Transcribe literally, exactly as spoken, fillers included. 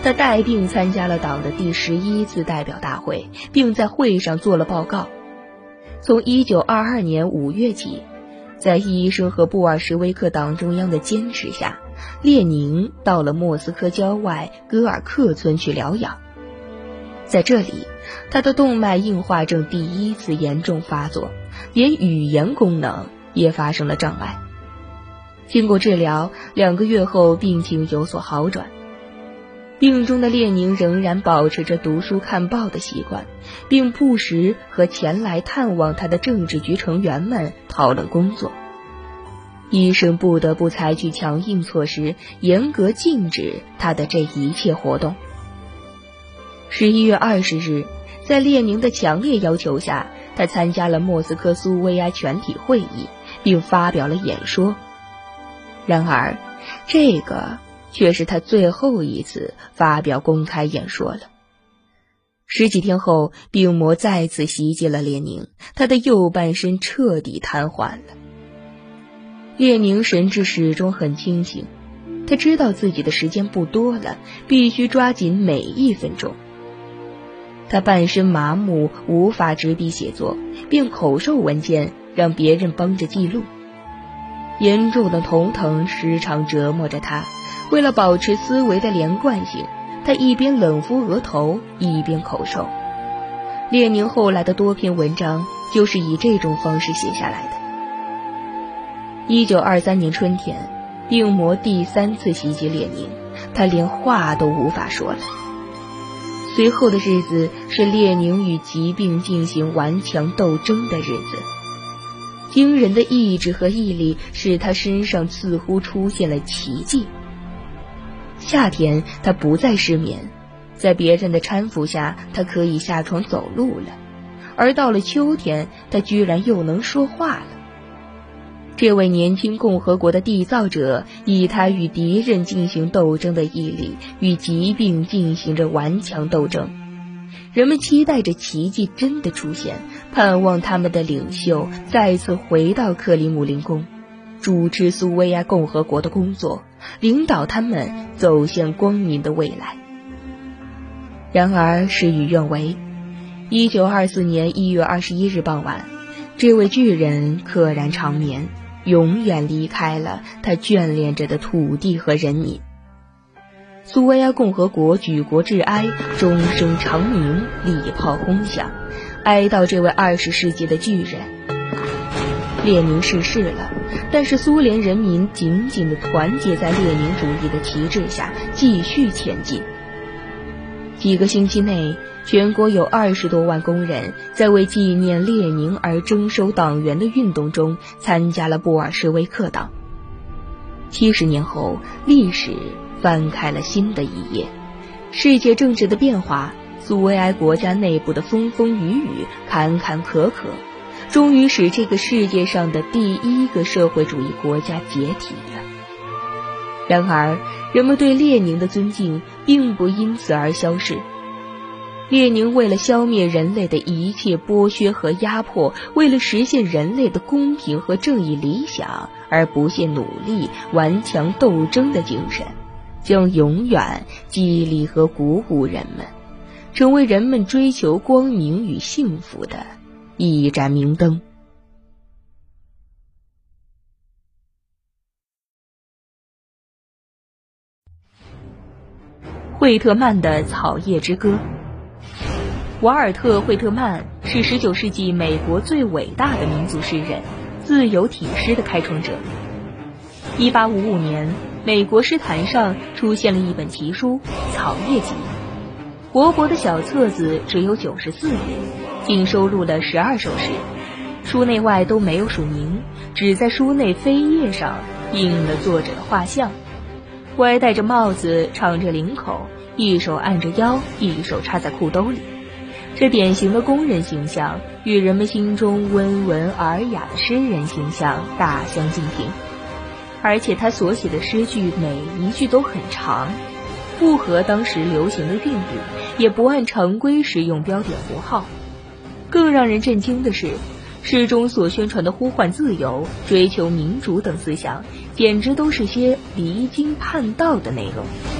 他带病参加了党的第十一次代表大会，并在会上做了报告。从一九二二年五月起，在医生和布尔什维克党中央的坚持下，列宁到了莫斯科郊外戈尔克村去疗养。在这里，他的动脉硬化症第一次严重发作，连语言功能也发生了障碍。经过治疗，两个月后病情有所好转。病中的列宁仍然保持着读书看报的习惯，并不时和前来探望他的政治局成员们讨论工作。医生不得不采取强硬措施，严格禁止他的这一切活动。十一月二十日，在列宁的强烈要求下，他参加了莫斯科苏维埃全体会议，并发表了演说。然而，这个却是他最后一次发表公开演说了。十几天后，病魔再次袭击了列宁，他的右半身彻底瘫痪了。列宁神志始终很清醒，他知道自己的时间不多了，必须抓紧每一分钟。他半身麻木，无法执笔写作，并口授文件让别人帮着记录。严重的头疼时常折磨着他，为了保持思维的连贯性，他一边冷敷额头，一边口授。列宁后来的多篇文章就是以这种方式写下来的。一九二三年春天，病魔第三次袭击列宁，他连话都无法说了。随后的日子是列宁与疾病进行顽强斗争的日子。惊人的意志和毅力使他身上似乎出现了奇迹。夏天他不再失眠，在别人的搀扶下，他可以下床走路了。而到了秋天，他居然又能说话了。这位年轻共和国的缔造者，以他与敌人进行斗争的毅力，与疾病进行着顽强斗争。人们期待着奇迹真的出现，盼望他们的领袖再次回到克里姆林宫，主持苏维埃共和国的工作，领导他们走向光明的未来。然而事与愿违，一九二四年一月二十一日傍晚，这位巨人溘然长眠，永远离开了他眷恋着的土地和人民。苏维埃共和国举国致哀，钟声长鸣，礼炮轰响，哀悼这位二十世纪的巨人。列宁逝世了，但是苏联人民紧紧地团结在列宁主义的旗帜下，继续前进。几个星期内，全国有二十多万工人在为纪念列宁而征收党员的运动中参加了布尔什维克党。七十年后，历史翻开了新的一页，世界政治的变化，苏维埃国家内部的风风雨雨，坎坎坷坷，终于使这个世界上的第一个社会主义国家解体了。然而，人们对列宁的尊敬并不因此而消逝。列宁为了消灭人类的一切剥削和压迫，为了实现人类的公平和正义理想而不懈努力、顽强斗争的精神，将永远激励和鼓舞人们，成为人们追求光明与幸福的一盏明灯。惠特曼的《草叶之歌》。瓦尔特·惠特曼是十九世纪美国最伟大的民族诗人，自由体诗的开创者。一八五五年，美国诗坛上出现了一本奇书《草叶集》，薄薄的小册子只有九十四页，仅收录了十二首诗，书内外都没有署名，只在书内扉页上印了作者的画像。歪戴着帽子，敞着领口，一手按着腰，一手插在裤兜里。这典型的工人形象与人们心中温文尔雅的诗人形象大相径庭，而且他所写的诗句每一句都很长，不合当时流行的韵律，也不按常规使用标点符号。更让人震惊的是，诗中所宣传的呼唤自由、追求民主等思想，简直都是些离经叛道的内容。